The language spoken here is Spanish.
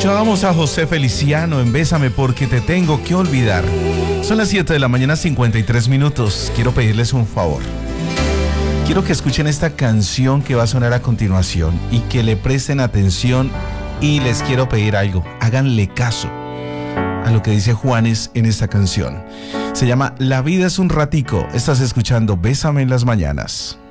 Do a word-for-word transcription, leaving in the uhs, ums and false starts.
Escuchábamos a José Feliciano en Bésame porque te tengo que olvidar. Son las siete de la mañana, cincuenta y tres minutos. Quiero pedirles un favor. Quiero que escuchen esta canción que va a sonar a continuación y que le presten atención, y les quiero pedir algo. Háganle caso a lo que dice Juanes en esta canción. Se llama La vida es un ratico. Estás escuchando Bésame en las mañanas.